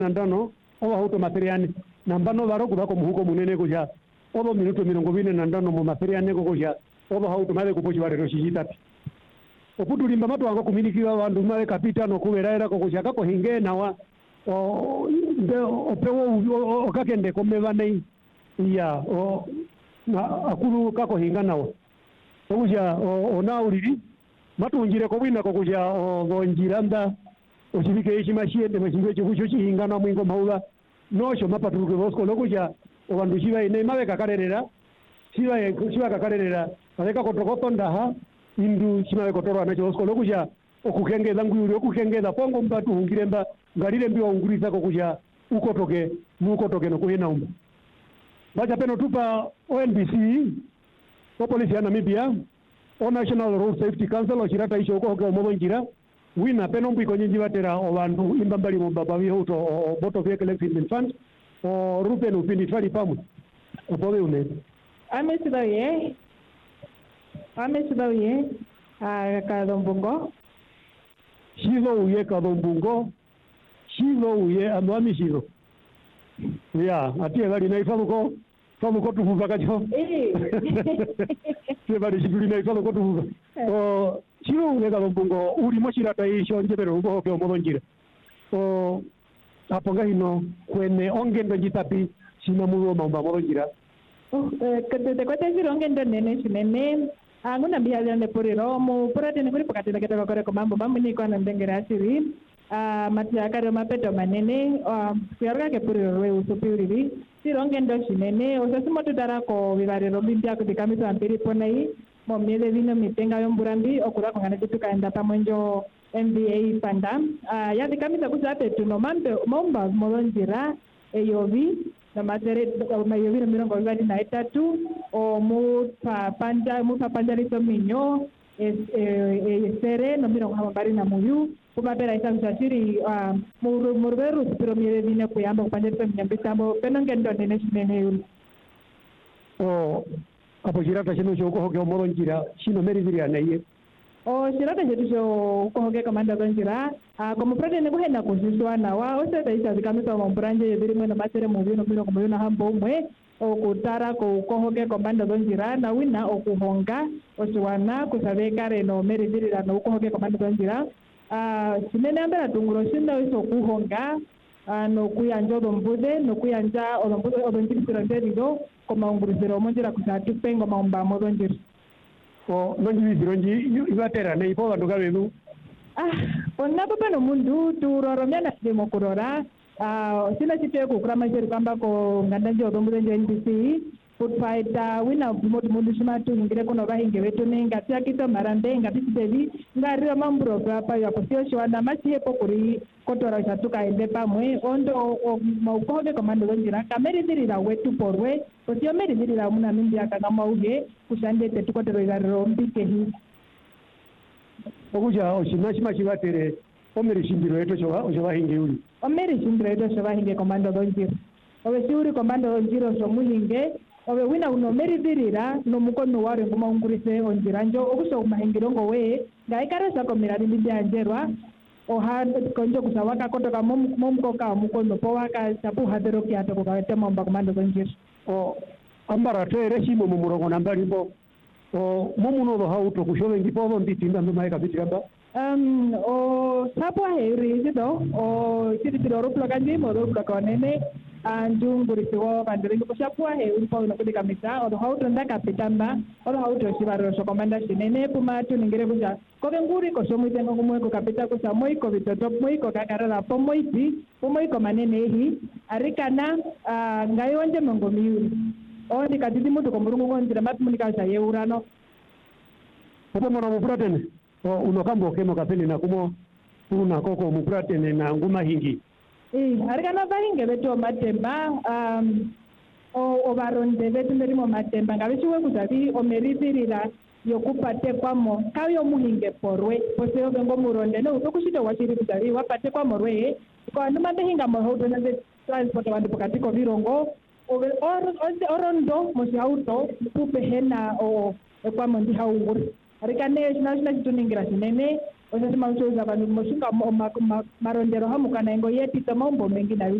nandano oba auto materiani nambano baro kubako muhuko munene kuja oba minuto 45 mu materiani ko kuja oba auto male kupochi bare roshitati oputulimba matu wango kumilikiwa wandu male kapita no kuweraera ko kuja kako hinge nawa opewo okakende komeba nei ya na akulu kako hinga nawo kuja onauliri matunjire ko bwina ko kuja bonjiranda osibike ishimashiyende mashimbe chibucho chihingana mwingo maula nosho mapaturuke bosko lokuja obandu shiba ine mabe kakarerera shiba kakarerera aleka kotokoto ndaha indu shimabe kotoro anacho bosko lokuja okukengeza nguyuri okukengeza pongo mbatu hungiremba ngalile mbiwa unguriza kokuja ukotoke no kuhena umba bacha peno tupa ONBC o polisi ya Namibia o National Road Safety Council o shirata isho ukohoke omobonjira wina peno mbiko nyinji batera obandu imbambali mubaba bihoto o Motor Vehicle Accident Fund o rupen upindi twali pamu opobe une amesibaye kadombungo shizo uye kadombungo shizo uye amwami shizo ya atie bali naifamuko tuvuva kacho tie bali shibuli naifamuko tuvuva o shiro uye kadombungo uri moshirata isho njebero ubohoke omobonjira o aponga hino kwene ongendo jitapi shina mulo mamba mobonjira kete kwete shiro ongendo nene shinene anguna biya ne puriro mu purate ne kuri pakati lakete kokore ko mambo ni ko nandengera asiri matia kare mapeto manene kuyarga ke puriro we usupiri shiro ongendo shinene osasimo tutara ko vivarero bimbya ko dikamisa ampiri ponai mo miele vino mitenga yomburambi okura kongana tukaenda pamonjo NBA panda ya dikamisa kusape tuno mambe momba molonjira eyovi na matere mayovi na mirongo ibadi na etatu o mupa panja lito minyo sere no mirongo habari na muyu kumabera isa msashiri muruberu pero miele vine kuyamba kupanja lito minyo bisambo penongendo nene shinene yuli apo shirata shino shoko hoke omolonjira shino meri viri anaye shirata shetu sho ukohoke kamanda zonjira como prete ne kuhena kushiswana wa oseta isa zikamisa mambranje yebiri mwena masere muvino mirongo muyuna hambo umwe okutara ko ukohoke kamanda zonjira na wina okuhonga oshiwana kusabeka reno meri viri no ukohoke kamanda zonjira sinene ambera tunguro shinda iso kuhonga no kuyanja odombude no kuyanja odombude odonjira nderido koma ungurizero monjira kusatu pengo maumba modonjira nonjibisironji ibatera ne ipo bantu kabenu onna papa no mundu turoromya na demo kurora sina chiteko kurama cheri kwamba ko ngandanje odombude nje NBC food fighter wina mundu shimatu ngire kono bahinge betu nenga tyakito marande ngati devi ngari mambro papa ya posio shwana machi epo kuri kotora chatuka ende pamwe ondo maukoge komando zonjira kameri dirira wetu porwe posio meri dirira muna mindi akanga mauge kushande tetu kotoro igaro mbike hi okuja oshimashima chibatere omeri shindiro eto showa hinge uli omeri shindiro eto showa hinge komando zonjira owe shiuri komando zonjira so muhinge owe wina unomeri dirira no mukono ware ngoma ungurise onjiranjo okusho mahingirongo we ngaikaresa komirari mbindi anjerwa konjo kusawaka kotoka momkoka mukono powaka chapu hadero kiato ko kawete mamba komando zonjira ambara tere shimo mumurongo nambari bo momuno lo hauto kushowe ndipo bo mbitinda ndo maika bitiramba sapo heri zido chitiro ruplo kanji mo ruplo konene anjungurisiwo kandiringo kushapua heri po no kudika mita odo hauto ndaka pitamba odo hauto shibaro so komanda shinene puma tu ningire kuja koke nguri ko somu tengo kumwe ko kapita ko samoi ko bitoto moi ko kakarara po moiti po moi ko manene hi arikana ngayo nje mongomiuri ndi kadidi mutu ko murungu ngonjira matunika cha yeurano popo mona mupratene unokambo kemo kapeni na kumo una koko mupratene na nguma hingi arikana bahinge beto matemba obaronde betu merimo matemba ngabichiwe kuzabi omeribirira yokupate kwamo kayo muhinge porwe poseo bengo muronde no ukushito wachiri kuzabi wapate kwamo rwe ko anduma behinga mo hodo na transport wandi pokati ko virongo orondo mosi auto tupe hena kwamo ndi haunguri arikane national tuningira sinene osasema uchuza kwa moshinga marondero hamu kana ingo yeti tomombo mengi na